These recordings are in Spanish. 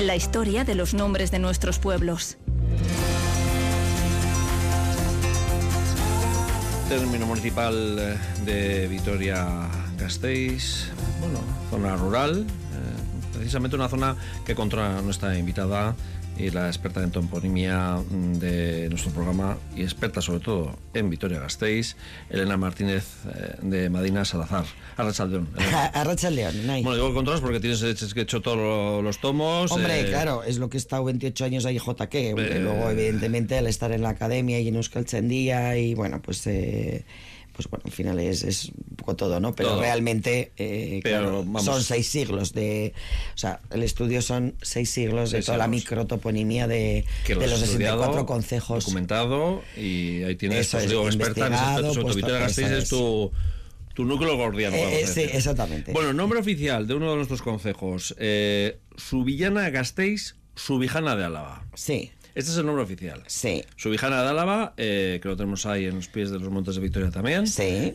La historia de los nombres de nuestros pueblos. Término municipal de Vitoria-Gasteiz, bueno, zona rural, precisamente una zona que controla nuestra invitada y la experta en toponimia de nuestro programa y experta sobre todo en Vitoria-Gasteiz, Elena Martínez de Madina Salazar. Arratsaldeon. Arratsaldeon, Nay. Bueno, digo que controlas porque tienes hecho todos los tomos. Hombre, claro, es lo que he estado 28 años ahí JK, aunque luego evidentemente al estar en la academia y en Euskaltzaindia y bueno, pues bueno, al final es un poco todo, ¿no? Pero todo. Realmente claro, son 6 siglos de... O sea, el estudio son 6 siglos de toda la microtoponimia de los 64 concejos. Documentado, y ahí tienes, eso, pues, digo, experta en ese aspecto, sobre todo Vitoria-Gasteiz es tu núcleo gordiano. Sí, exactamente. Bueno, nombre oficial de uno de nuestros concejos, Subillana-Gasteiz, Subijana de Álava. Sí. Este es el nombre oficial. Sí. Subijana de Álava, que lo tenemos ahí en los pies de los Montes de Vitoria también. Sí.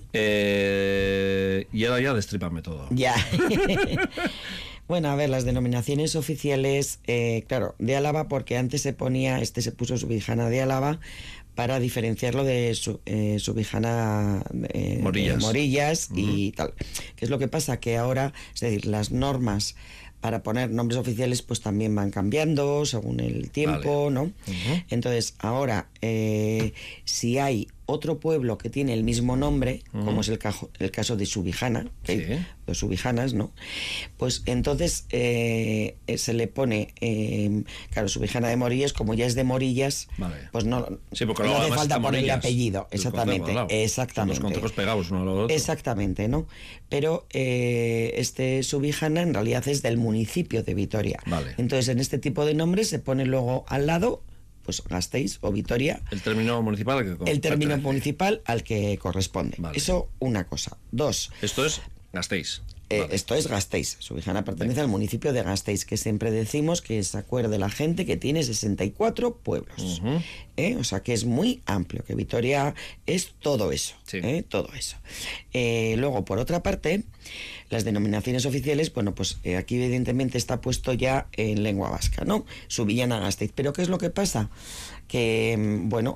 Y ahora ya destrípame todo. Ya. Bueno, a ver, las denominaciones oficiales, claro, de Álava, porque antes se puso Subijana de Álava para diferenciarlo de Subijana Morillas y tal. ¿Qué es lo que pasa? Que ahora, es decir, las normas para poner nombres oficiales pues también van cambiando según el tiempo, vale. ¿No? Uh-huh. Entonces, ahora, si hay otro pueblo que tiene el mismo nombre, uh-huh, como es el caso de Subijana, que sí, hay dos Subijanas, ¿no? Pues entonces se le pone, claro, Subijana de Morillas, como ya es de Morillas, vale, pues no hace falta ponerle apellido. Exactamente, exactamente. Los concejos pegados uno al otro. Exactamente, ¿no? Pero este Subijana en realidad es del municipio de Vitoria. Vale. Entonces, en este tipo de nombres se pone luego al lado pues Gasteiz o Vitoria. El término municipal al que corresponde. Vale. Eso, una cosa. 2. Esto es Gasteiz. Vale. Esto es Gasteiz. Subijana pertenece al municipio de Gasteiz, que siempre decimos que se acuerde la gente que tiene 64 pueblos. Uh-huh. O sea, que es muy amplio, que Vitoria es todo eso. Sí. Todo eso. Luego, por otra parte, las denominaciones oficiales, bueno, pues aquí evidentemente está puesto ya en lengua vasca, ¿no? Subillana Gasteiz. Pero ¿qué es lo que pasa? Que, bueno,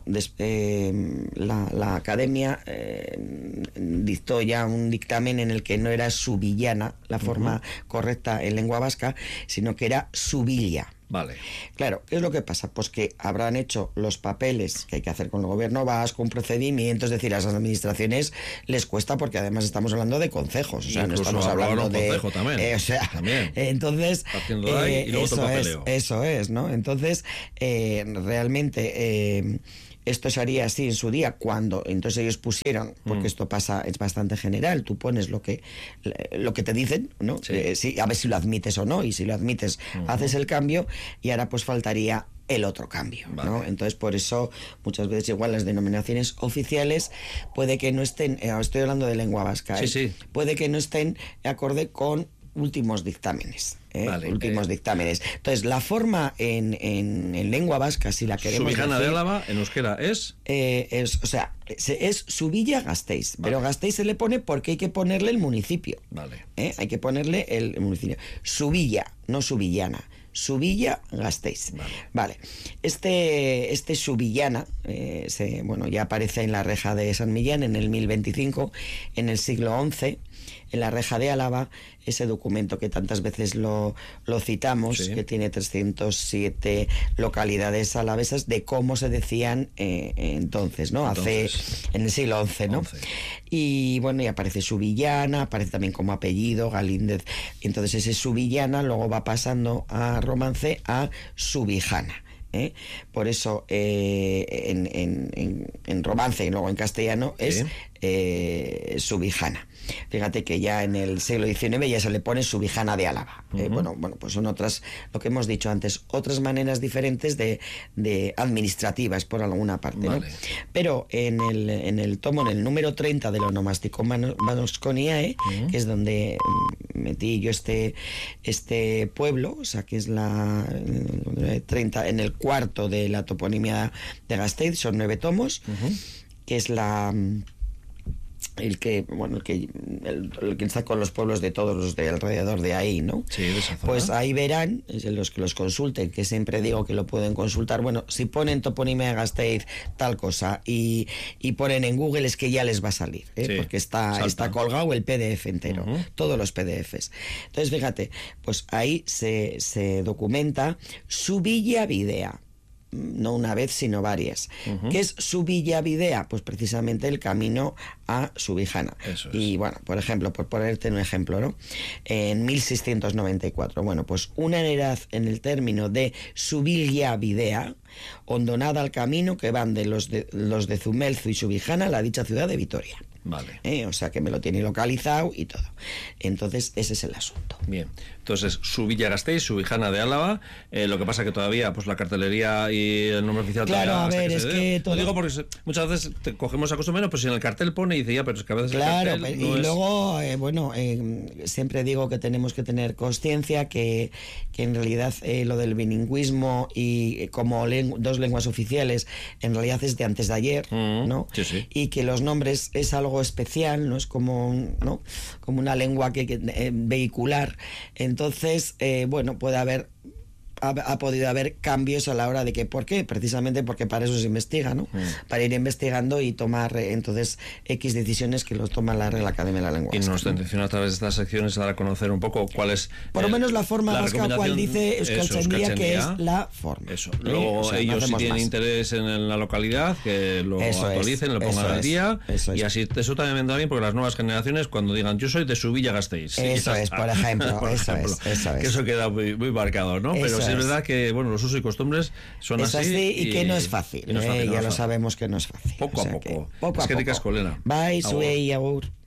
la academia dictó ya un dictamen en el que no era subillana la forma uh-huh correcta en lengua vasca, sino que era subilla. Vale. Claro, ¿qué es lo que pasa? Pues que habrán hecho los papeles que hay que hacer con el gobierno vasco, un procedimiento, es decir, a esas administraciones les cuesta porque además estamos hablando de concejos, o sea, no estamos hablando de... Consejo también. O sea, también. Entonces... Partiendo de ahí y luego otro papeleo. Eso es, ¿no? Entonces, realmente... esto se haría así en su día cuando entonces ellos pusieron, porque esto pasa, es bastante general, tú pones lo que te dicen, ¿no? Sí. A ver si lo admites o no, y si lo admites haces el cambio, y ahora pues faltaría el otro cambio, ¿no? Vale. Entonces, por eso muchas veces igual las denominaciones oficiales puede que no estén, estoy hablando de lengua vasca, sí. Puede que no estén acorde con últimos dictámenes. Vale, últimos dictámenes. Entonces, la forma en lengua vasca, si la queremos Subijana decir, de Álava, en euskera es Subilla Gasteiz, vale. Pero Gasteiz se le pone porque hay que ponerle el municipio. Vale. Hay que ponerle el municipio. Subilla, no Subillana. Subilla Gasteiz. Vale. Este Subillana, bueno, ya aparece en la reja de San Millán en el 1025, en el siglo XI, en la reja de Álava, ese documento que tantas veces lo citamos, sí, que tiene 307 localidades alavesas de cómo se decían entonces, ¿no? En el siglo XI, ¿no? Y bueno, y aparece Subillana, aparece también como apellido, Galíndez. Entonces ese Subillana luego va pasando a romance a Subijana. Por eso en romance y luego en castellano es Subijana. Fíjate que ya en el siglo XIX ya se le pone Subijana de Álava. Bueno, pues son otras, lo que hemos dicho antes, otras maneras diferentes de administrativas por alguna parte, vale, ¿no? Pero en el tomo, en el número 30 del Onomasticon Vasconiae, que es donde metí yo este pueblo, o sea, que es la 30, en el cuarto de la toponimia de Gasteiz, son 9 tomos, que es el que está con los pueblos de todos los de alrededor de ahí, ¿no? Sí, de esa zona. Pues ahí verán, los que los consulten, que siempre digo que lo pueden consultar. Bueno, si ponen toponimia de Gasteiz tal cosa y ponen en Google, es que ya les va a salir, Sí, porque está colgado el PDF entero, todos los PDFs. Entonces, fíjate, pues ahí se documenta Subilla Videa. No una vez, sino varias. ¿Qué es Subilla Videa? Pues precisamente el camino a Subijana. Eso es. Y bueno, por ejemplo, por ponerte un ejemplo, ¿no? En 1694, bueno, pues una heredad en el término de Subilla Videa, hondonada al camino que van de los de Zumelzu y Subijana a la dicha ciudad de Vitoria. Vale. O sea que me lo tiene localizado y todo. Entonces, ese es el asunto. Bien. Entonces, Subilla Gasteiz, Subijana de Álava. Lo que pasa que todavía, pues la cartelería y el nombre oficial. Claro, todavía, a ver, es que todo... Lo digo porque muchas veces cogemos a menos, pues si en el cartel pone y dice ya, pero es que a veces claro, el cartel y no luego, siempre digo que tenemos que tener consciencia que en realidad lo del bilingüismo y como dos lenguas oficiales, en realidad es de antes de ayer, ¿no? Sí, sí. Y que los nombres es algo especial, no es como, ¿no? Como una lengua vehicular. Entonces, ha podido haber cambios a la hora de que, ¿por qué? Precisamente porque para eso se investiga, ¿no? Para ir investigando y tomar entonces X decisiones que los toma la Real Academia de la Lengua. Y nuestra intención a través de estas secciones es dar a conocer un poco cuál es... Por lo menos la forma vasca, cual dice Euskaltzaindia, que es la forma. Eso. Luego ellos si tienen interés en la localidad, que lo actualicen, lo pongan al día. Y así, eso también vendrá bien, porque las nuevas generaciones, cuando digan, yo soy de Subilla Gasteiz. Eso es, por ejemplo. Que eso queda muy marcado, ¿no? Pero sí es verdad que, bueno, los usos y costumbres son así. Y que no es fácil. Ya lo sabemos que no es fácil. Poco a poco. Poco a poco. Eskerrik asko, Elena. Bai, zuei, agur.